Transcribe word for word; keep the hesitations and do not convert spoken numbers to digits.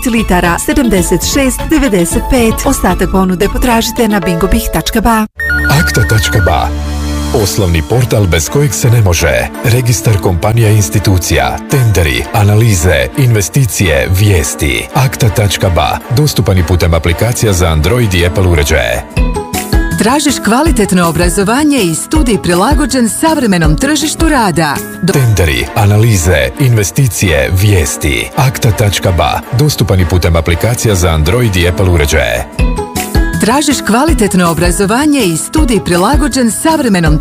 litara sedamdeset šest devedeset pet. Ostatak ponude potražite na bingobih tačka ba. Akta tačka ba. Poslovni portal bez kojeg se ne može. Registar kompanija i institucija, tenderi, analize, investicije, vijesti. Akta tačka ba. Dostupan i putem aplikacija za Android i Apple uređaje. Tražiš kvalitetno obrazovanje i studij prilagođen savremenom tržištu rada. Do... Tenderi, analize, investicije, vijesti. Akta tačka ba. Dostupan i putem aplikacija za Android i Apple uređaje. Tražiš kvalitetno obrazovanje i studij prilagođen savremenom